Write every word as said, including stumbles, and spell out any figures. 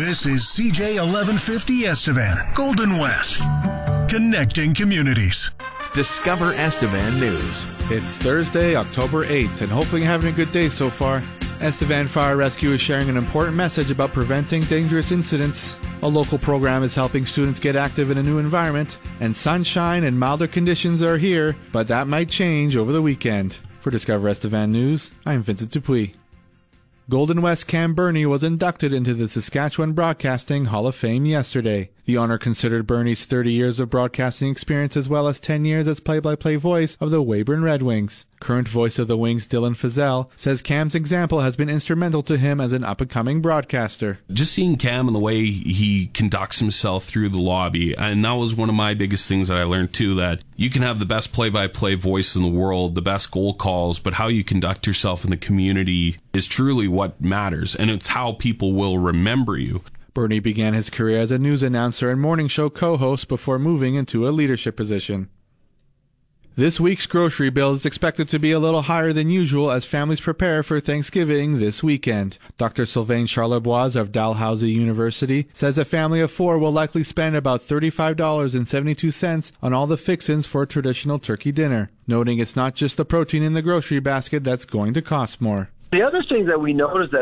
This is C J eleven fifty Estevan, Golden West, connecting communities. Discover Estevan News. It's Thursday, October eighth, and hopefully you're having a good day so far. Estevan Fire Rescue is sharing an important message about preventing dangerous incidents. A local program is helping students get active in a new environment, and sunshine and milder conditions are here, but that might change over the weekend. For Discover Estevan News, I'm Vincent Dupuis. Golden West Cam Burney was inducted into the Saskatchewan Broadcasting Hall of Fame yesterday. The honor considered Burney's thirty years of broadcasting experience as well as ten years as play-by-play voice of the Weyburn Red Wings. Current voice of the Wings, Dylan Fazell, says Cam's example has been instrumental to him as an up-and-coming broadcaster. Just seeing Cam and the way he conducts himself through the lobby, and that was one of my biggest things that I learned too, that you can have the best play-by-play voice in the world, the best goal calls, but how you conduct yourself in the community is truly what matters, and it's how people will remember you. Burney began his career as a news announcer and morning show co-host before moving into a leadership position. This week's grocery bill is expected to be a little higher than usual as families prepare for Thanksgiving this weekend. Doctor Sylvain Charlebois of Dalhousie University says a family of four will likely spend about thirty-five dollars and seventy-two cents on all the fixins for a traditional turkey dinner, noting it's not just the protein in the grocery basket that's going to cost more. The other thing that we noticed that